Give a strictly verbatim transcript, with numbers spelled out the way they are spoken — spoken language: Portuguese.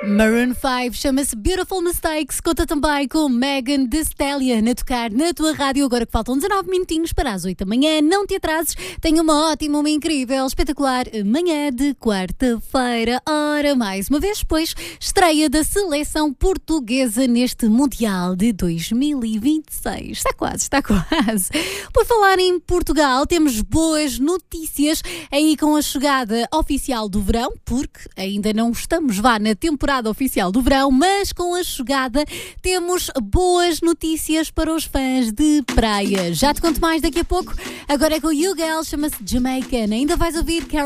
Maroon cinco chama-se Beautiful Mistakes, conta também com Megan Thee Stallion a tocar na tua rádio, agora que faltam dezanove minutinhos para as oito da manhã. Não te atrases, tenha uma ótima, uma incrível, espetacular manhã de quarta-feira. Ora, mais uma vez, pois, estreia da seleção portuguesa neste Mundial de dois mil e vinte e seis. Está quase, está quase. Por falar em Portugal, temos boas notícias aí com a chegada oficial do verão, porque ainda não estamos vá na temporada oficial do verão, mas com a chegada temos boas notícias para os fãs de praia. Já te conto mais daqui a pouco. Agora é com o You Girl, chama-se Jamaican. Ainda vais ouvir Carol